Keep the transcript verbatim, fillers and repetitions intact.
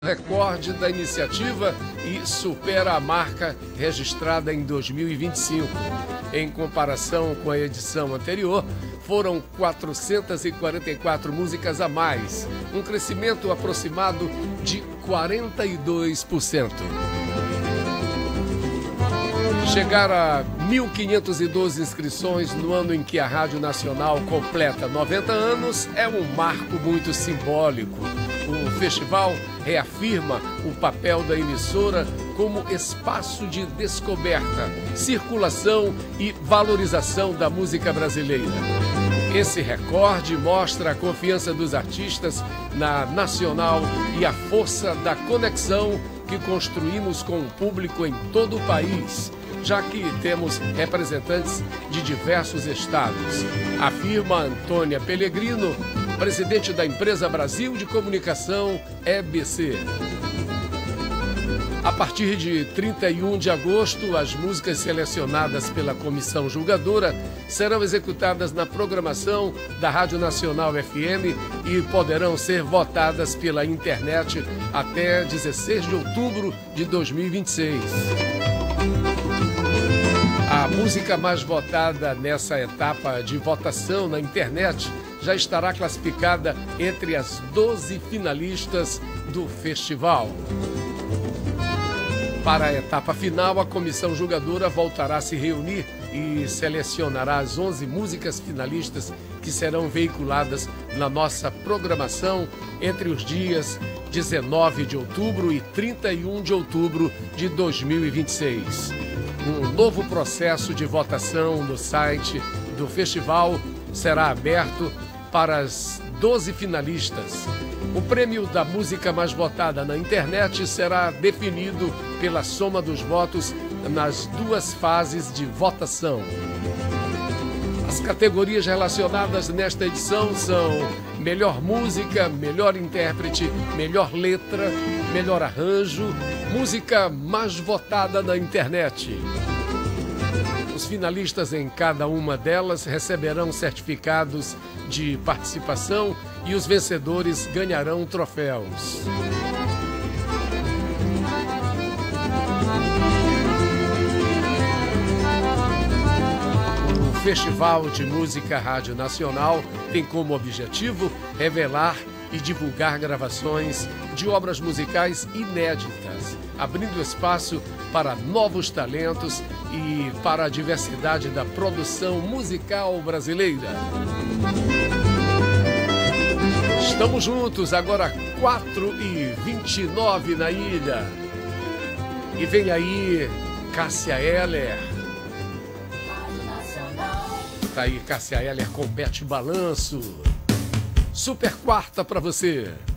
recorde da iniciativa e supera a marca registrada em dois mil e vinte e cinco. Em comparação com a edição anterior, foram quatrocentas e quarenta e quatro músicas a mais, um crescimento aproximado de quarenta e dois por cento. Chegar a mil quinhentas e doze inscrições no ano em que a Rádio Nacional completa noventa anos é um marco muito simbólico. O festival reafirma o papel da emissora como espaço de descoberta, circulação e valorização da música brasileira. Esse recorde mostra a confiança dos artistas na Nacional e a força da conexão que construímos com o público em todo o país, já que temos representantes de diversos estados, afirma Antônia Pellegrino, presidente da Empresa Brasil de Comunicação, E B C. A partir de trinta e um de agosto, as músicas selecionadas pela comissão julgadora serão executadas na programação da Rádio Nacional F M e poderão ser votadas pela internet até dezesseis de outubro de dois mil e vinte e seis. A música mais votada nessa etapa de votação na internet já estará classificada entre as doze finalistas do festival. Para a etapa final, a comissão julgadora voltará a se reunir e selecionará as onze músicas finalistas que serão veiculadas na nossa programação entre os dias dezenove de outubro e trinta e um de outubro de dois mil e vinte e seis. Um novo processo de votação no site do festival será aberto para as doze finalistas. O prêmio da música mais votada na internet será definido pela soma dos votos nas duas fases de votação. As categorias relacionadas nesta edição são melhor música, melhor intérprete, melhor letra, melhor arranjo, música mais votada na internet. Os finalistas em cada uma delas receberão certificados de participação e os vencedores ganharão troféus. O Festival de Música Rádio Nacional tem como objetivo revelar e divulgar gravações de obras musicais inéditas, abrindo espaço para novos talentos e para a diversidade da produção musical brasileira. Estamos juntos, agora quatro e vinte e nove na ilha. E vem aí Cássia Eller. Tá aí Cássia Eller com Bete Balanço. Super quarta pra você.